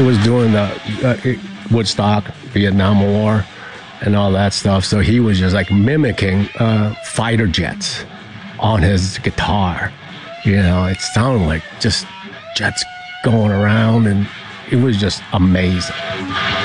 it was during the Woodstock, Vietnam War, and all that stuff. So he was just like mimicking fighter jets on his guitar. You know, it sounded like just jets going around, and it was just amazing.